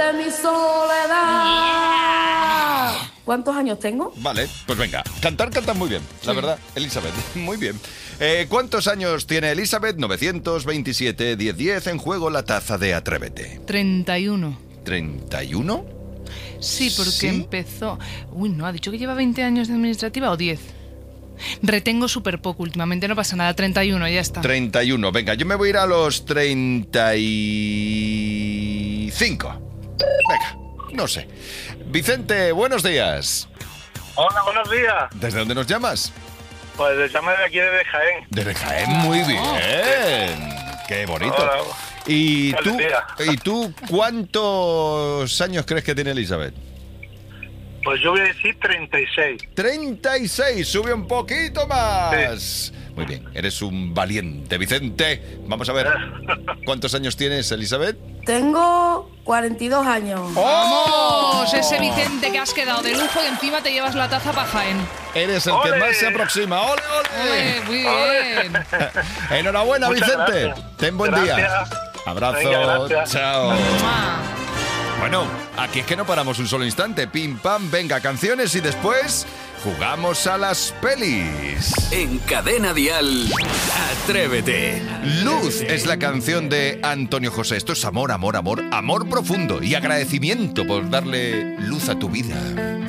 de mi soledad. ¿Cuántos años tengo? Vale, pues venga. Cantar muy bien, la verdad, Elizabeth. Muy bien. ¿Cuántos años tiene Elizabeth? 927, 1010, en juego la taza de Atrévete. 31. ¿31? Sí, porque ¿Sí? empezó... Uy, no, ¿ha dicho que lleva 20 años de administrativa o 10? Retengo súper poco últimamente, no pasa nada. 31, ya está. 31. Venga, yo me voy a ir a los 35. Venga, no sé. Vicente, buenos días. Hola, buenos días. ¿Desde dónde nos llamas? Pues le llamo de aquí desde Jaén. Desde Jaén, muy bien. Qué bonito. Hola. ¿Y Feliz día. tú cuántos años crees que tiene Elizabeth? Pues yo voy a decir 36. 36, sube un poquito más. Muy bien, eres un valiente, Vicente. Vamos a ver, ¿cuántos años tienes, Elizabeth? Tengo 42 años. ¡Vamos! Ese Vicente que has quedado de lujo y encima te llevas la taza para Jaén. Eres el que ¡Ole! más se aproxima. ¡Ole, ole! Muy bien. Enhorabuena, Muchas Vicente. gracias. Ten buen día. Gracias. Abrazo. Venga, gracias. Chao. Mua. Bueno, aquí es que no paramos un solo instante. Pim, pam, venga, canciones y después jugamos a las pelis. En Cadena Dial, Atrévete. Luz es la canción de Antonio José. Esto es amor, amor, amor, amor profundo y agradecimiento por darle luz a tu vida.